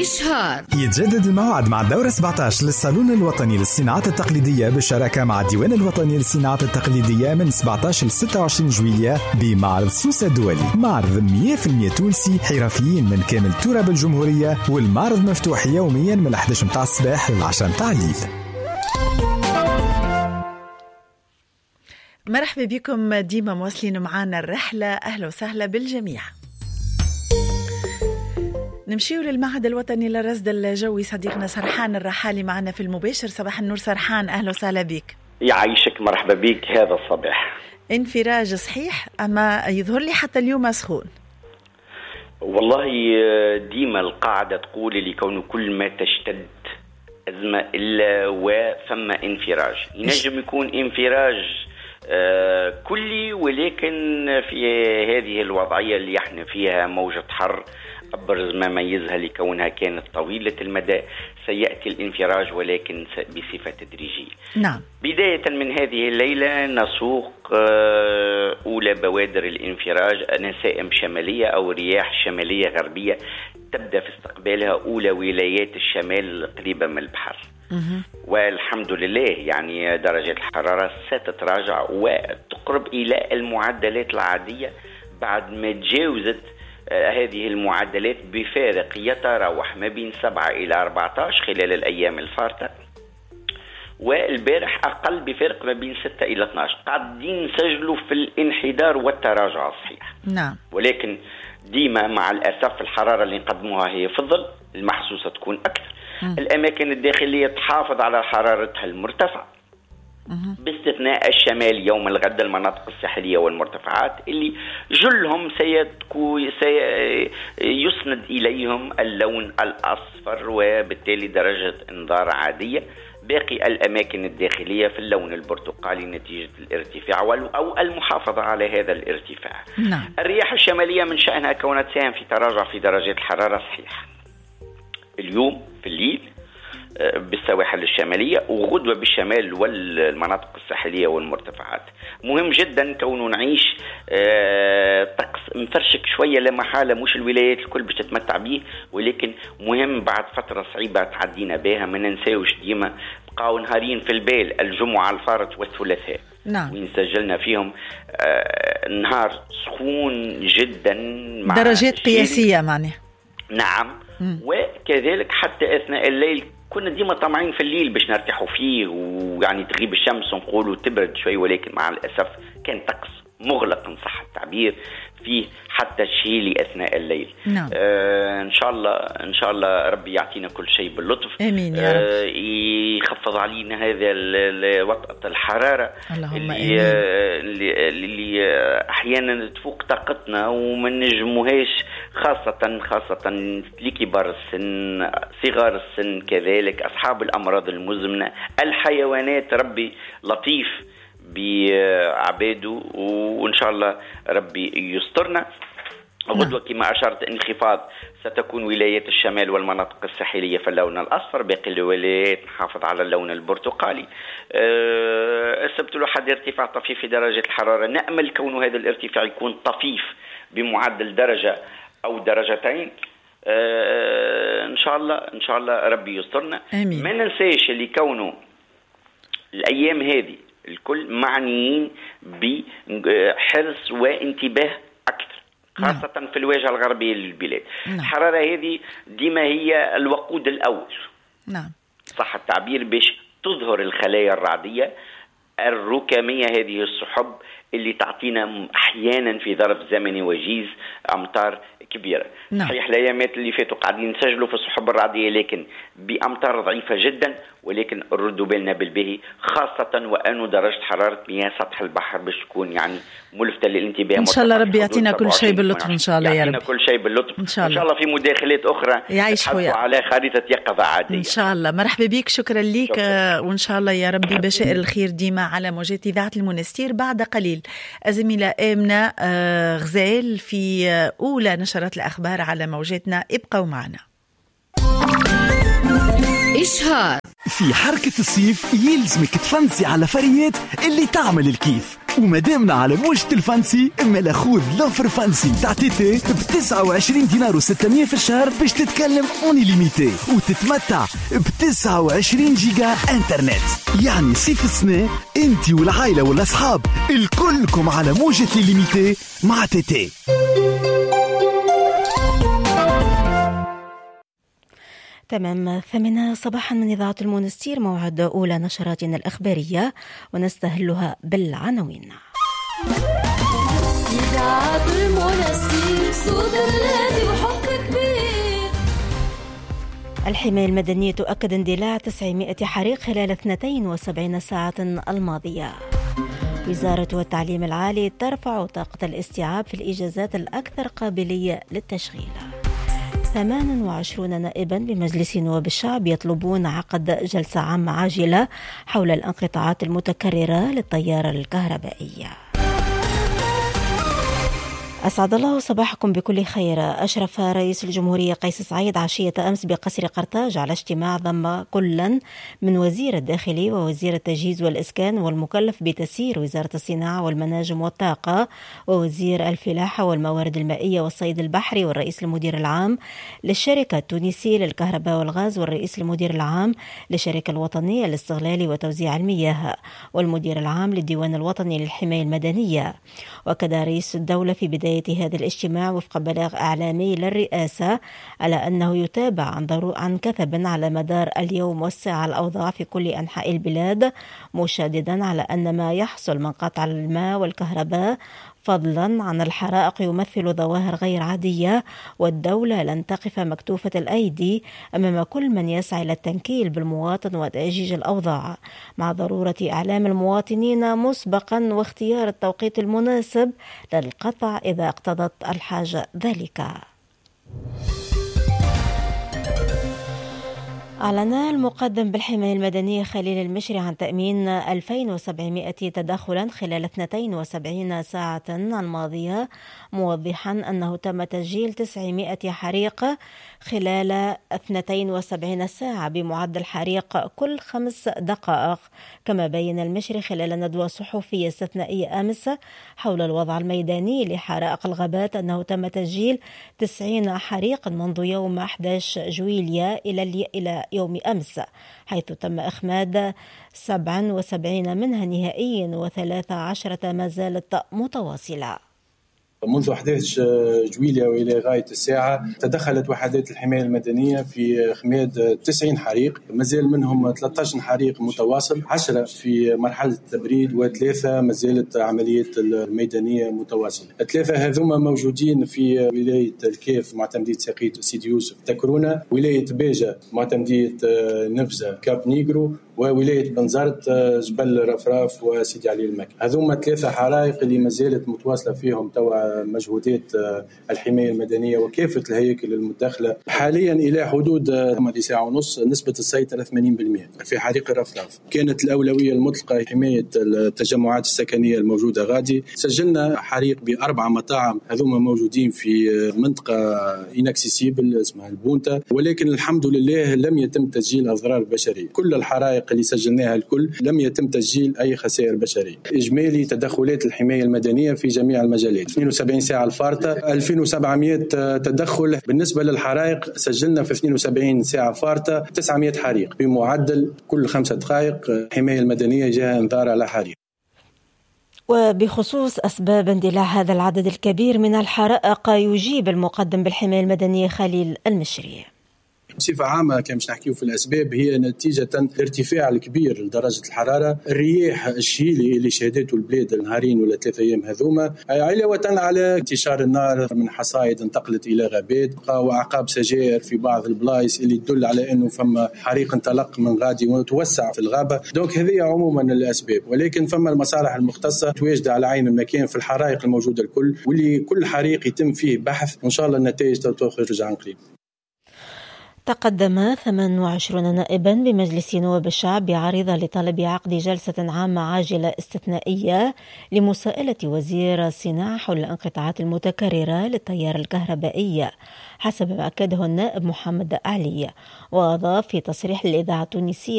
إشهار. يتجدد الموعد مع الدورة 17 للصالون الوطني للصناعات التقليدية بالشراكة مع الديوان الوطني للصناعات التقليدية من 17 ل 26 جويلية بمعرض سوسة الدولي. معرض 100% تونسي، حرفيين من كامل تراب الجمهورية، والمعرض مفتوح يوميا من 11 متاع الصباح لل 10 متاع الليل. مرحبا بكم، ديما مواصلين معانا الرحلة، أهلا وسهلا بالجميع. نمشيو للمعهد الوطني للرصد الجوي، صديقنا سرحان الرحالي معنا في المباشر. صباح النور سرحان، أهلا وسهلا بك. يعيشك، مرحبا بك. هذا الصباح انفراج صحيح، أما يظهر لي حتى اليوم سخون. والله ديما القاعدة تقول اللي كون كل ما تشتد أزمة إلا وثم انفراج. ينجم يكون انفراج كلي، ولكن في هذه الوضعية اللي احنا فيها موجة حر أبرز ما ميزها لكونها كانت طويلة المدى سيأتي الانفراج، ولكن بصفة تدريجية. نعم. بداية من هذه الليلة نسوق أولى بوادر الانفراج، نسائم شمالية أو رياح شمالية غربية تبدأ في استقبالها أولى ولايات الشمال قريبة من البحر. والحمد لله يعني درجة الحرارة ستتراجع وتقرب إلى المعدلات العادية بعد ما تجاوزت هذه المعدلات بفارق يتراوح ما بين 7 إلى 14 خلال الأيام الفارطة، والبارح أقل بفارق ما بين 6 إلى 12. قاعدين نسجلوا في الانحدار والتراجع الصحيح. نعم. ولكن ديما مع الأسف الحرارة اللي نقدموها هي في الظل المحسوسة تكون أكثر. الأماكن الداخلية تحافظ على حرارتها المرتفعة باستثناء الشمال يوم الغد، المناطق الساحلية والمرتفعات اللي جلهم سيسند إليهم اللون الأصفر وبالتالي درجة انذار عادية. باقي الأماكن الداخلية في اللون البرتقالي نتيجة الارتفاع أو المحافظة على هذا الارتفاع. نعم. الرياح الشمالية من شأنها كونها تساهم في تراجع في درجات الحرارة صحيح اليوم في الليل بالسواحل الشمالية وغدوة بالشمال والمناطق الساحلية والمرتفعات. مهم جدا كونه نعيش طقس مفرشك شوية لا محالة، مش الولايات الكل باش تتمتع به، ولكن مهم بعد فترة صعيبة تعدينا بها ما ننساوش ديما بقاو نهارين في البال، الجمعة الفارط والثلاثاء. نعم. وين سجلنا فيهم نهار سخون جدا مع درجات قياسية معناها. نعم. وكذلك حتى أثناء الليل كنا ديما طمعين في الليل باش نرتاحوا فيه ويعني تغيب الشمس ونقولوا تبرد شوي، ولكن مع الأسف كان طقس مغلق إن صح التعبير فيه حتى الشيلي أثناء الليل. نعم. إن شاء الله ربي يعطينا كل شيء باللطف. آمين يا رب. يخفض علينا هذا وطأة الحرارة اللي أحيانا تفوق طاقتنا وما نجموهاش، خاصة لكبار السن، صغار السن كذلك، أصحاب الأمراض المزمنة، الحيوانات. ربي لطيف بعباده وإن شاء الله ربي يسترنا. غدوة كما أشرت انخفاض ستكون ولايات الشمال والمناطق الساحلية في اللون الأصفر، باقي الولايات نحافظ على اللون البرتقالي. السبت الأحد ارتفاع طفيف في درجة الحرارة، نأمل كون هذا الارتفاع يكون طفيف بمعدل درجة أو درجتين. إن شاء الله ربي يسترنا. آمين. ما ننساش اللي كونه الأيام هذه الكل معنيين بحرص وانتباه أكثر، خاصة في الواجهة الغربية للبلاد. الحرارة هذه ديما هي الوقود الأول. نعم. صح التعبير، باش تظهر الخلايا الرعدية الركامية، هذه السحب اللي تعطينا أحيانا في ظرف زمني وجيز أمطار كبيرة. نعم. صحيح الأيامات اللي فاتوا قاعدين نسجلوا في السحب الرعدية لكن بأمطار ضعيفة جدا، ولكن ردوا بالنا بالباهي، خاصة وأنه درجة حرارة مياه سطح البحر باش تكون يعني ملفتة للانتباه. إن شاء الله ربي يعطينا كل شيء باللطف إن شاء الله يا رب. يعطينا كل شيء باللطف إن شاء الله. في مداخلات أخرى يعيش خويا على خريطة يقظة عادية إن شاء الله. مرحبا بك، شكرا لك. وإن شاء الله يا ربي بشائر الخير ديما على موجات إذاعة المنستير. بعد قليل الزميلة آمنة غزال في أولى نشرات الأخبار على موجاتنا، ابقوا معنا. إشهار. في حركة الصيف يلزمك تفنسي على فريات اللي تعمل الكيف، ومدامنا على موجة الفانسي، اما خذ لوفر فانسي تاع تيتي ب 29 دينار و600 في الشهر باش تتكلم اوني ليميتي وتتمتع ب 29 جيجا انترنت. يعني صيف السنة انتي والعائلة والاصحاب الكلكم على موجة ليميتي مع تيتي. تمام 8 صباحا من إذاعة المونستير، موعد أولى نشراتنا الأخبارية ونستهلها بالعناوين. إذاعة المونستير صوت الذي وحق كبير. الحماية المدنية تؤكد اندلاع 900 حريق خلال 72 ساعة الماضية. وزارة التعليم العالي ترفع طاقة الاستيعاب في الإجازات الأكثر قابلية للتشغيل. 28 نائبا بمجلس نواب الشعب يطلبون عقد جلسة عامة عاجلة حول الانقطاعات المتكررة للتيار الكهربائي. أسعد الله صباحكم بكل خير. أشرف رئيس الجمهورية قيس سعيد عشية أمس بقصر قرطاج على اجتماع ضم كلا من وزير الداخلي ووزير التجهيز والإسكان والمكلف بتسيير وزارة الصناعة والمناجم والطاقة ووزير الفلاحة والموارد المائية والصيد البحري والرئيس المدير العام للشركة التونسية للكهرباء والغاز والرئيس المدير العام للشركة الوطنية لاستغلال وتوزيع المياه والمدير العام للديوان الوطني للحماية المدنية. وكذا رئيس الدولة في بداية هذا الاجتماع وفق بلاغ إعلامي للرئاسة على أنه يتابع عن كثب على مدار اليوم والساعة الأوضاع في كل أنحاء البلاد، مشددا على أن ما يحصل من قطع الماء والكهرباء فضلا عن الحرائق يمثل ظواهر غير عادية، والدولة لن تقف مكتوفة الأيدي أمام كل من يسعى إلى التنكيل بالمواطن وتأجيج الأوضاع، مع ضرورة إعلام المواطنين مسبقا واختيار التوقيت المناسب للقطع إذا اقتضت الحاجة ذلك. أعلن المقدم بالحماية المدنية خليل المشري عن تأمين 2700 تدخلا خلال 72 ساعة الماضية، موضحا أنه تم تسجيل 900 حريق خلال 72 ساعة بمعدل حريق كل 5 دقائق. كما بين المشري خلال ندوة صحفية استثنائية أمس حول الوضع الميداني لحرائق الغابات أنه تم تسجيل 90 حريقا منذ يوم 11 جويلية إلى يوم أمس، حيث تم إخماد 77 منها نهائيا و13 ما زالت متواصلة. منذ 11 جويلية وإلى غاية الساعة تدخلت وحدات الحماية المدنية في إخماد 90 حريق، مازال منهم 13 حريق متواصل، 10 في مرحلة التبريد و3 مازالت عملية الميدانية متواصلة. 3 هذوما موجودين في ولاية الكيف معتمدية ساقية سيدي يوسف تكرونة، ولاية بيجة معتمدية نفزة كاب نيغرو، وولاية بنزرت جبل رفراف وسيدي علي المكي. هذوما 3 حرائق اللي مازالت متواصلة فيهم توا مجهودات الحماية المدنية وكافة الهياكل المداخلة حاليا إلى حدود ساعة ونص. نسبة السيطرة 80% في حريق الرفراف. كانت الأولوية المطلقة حماية التجمعات السكنية الموجودة غادي. سجلنا حريق ب4 مطاعم هذوما موجودين في منطقة إنكسيسيبل اسمها البونتا، ولكن الحمد لله لم يتم تسجيل أضرار بشرية. كل الحرائق اللي سجلناها الكل لم يتم تسجيل أي خسائر بشرية. إجمالي تدخلات الحماية المدنية في جميع المجالات 72 ساعة الفارطة 2700 تدخل. بالنسبة للحرائق سجلنا في 72 ساعة فارطة 900 حريق بمعدل كل 5 دقائق الحماية المدنية جاء انذار على حريق. وبخصوص أسباب اندلاع هذا العدد الكبير من الحرائق يجيب المقدم بالحماية المدنية خليل المشري. بصفة عامة كان مش نحكيه في الأسباب هي نتيجة الارتفاع الكبير لدرجة الحرارة، الرياح الشيلي اللي شهدته البلاد النهارين ولا 3 أيام هذوما، علاوة على انتشار النار من حصائد انتقلت إلى غابات وأعقاب سجائر في بعض البلايص اللي تدل على أنه فما حريق انطلق من غادي وتوسع في الغابة. دونك هذه عموما الأسباب، ولكن فما المصالح المختصة تواجد على عين المكان في الحرائق الموجودة الكل، واللي كل حريق يتم فيه بحث وإن شاء الله النتائج تخرج عن قريب. تقدم 28 نائبا بمجلس نواب الشعب بعريضة لطلب عقد جلسة عامة عاجلة استثنائية لمساءلة وزير الصناعة حول الانقطاعات المتكررة للتيار الكهربائي، حسب ما أكده النائب محمد علي. وأضاف في تصريح للإذاعة التونسية